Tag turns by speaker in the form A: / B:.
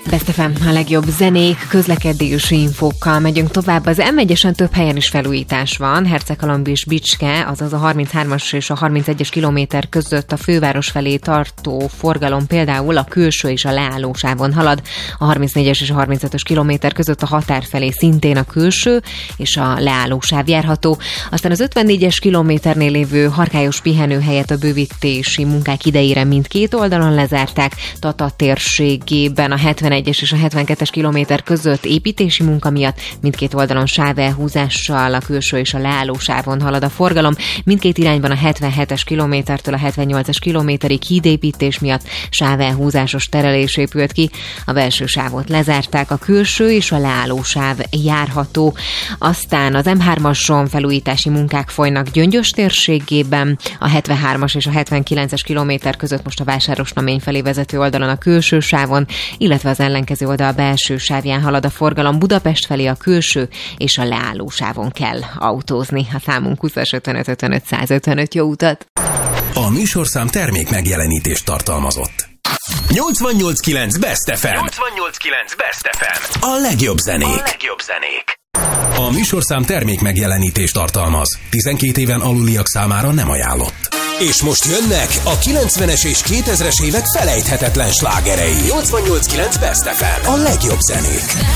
A: Best FM, a legjobb zenék, közlekedési infókkal megyünk tovább. Az M1-esen több helyen is felújítás van. Herceghalomb és Bicske, azaz a 33-as és a 31-es kilométer között a főváros felé tartó forgalom például a külső és a leállósávon halad. A 34-es és a 35-ös kilométer között a határ felé szintén a külső és a leállósáv járható. Aztán az 54-es kilométernél lévő Harkályos pihenőhelyet a bővítési munkák idejére mindkét oldalon lezárták. Tata térségében a 71-es és a 72-es kilométer között építési munka miatt mindkét oldalon sávelhúzással a külső és a leállósávon halad a forgalom. Mindkét irányban a 77-es kilométertől a 78-es kilométerig hídépítés miatt sávelhúzásos terelés épült ki. A belső sávot lezárták, a külső és a leállósáv járható. Aztán az M3-ason felújítási munkák folynak Gyöngyös térségében, a 73-as és a 79-es kilométer között most a Vásárosnamény felé vezető oldalon a külső sávon, illetve az ellenkező oldal belső sávján halad a forgalom. Budapest felé a külső és a leálló sávon kell autózni. A számunk 20-as 55 55 155. Jó utat!
B: A műsorszám termék megjelenítést tartalmazott. 88.9 Best FM. 88.9 Best FM. A legjobb zenék. A műsorszám termék megjelenítést tartalmaz. 12 éven aluliak számára nem ajánlott. És most jönnek a 90-es és 2000-es évek felejthetetlen slágerei. 88.9 Best FM. A legjobb zenék.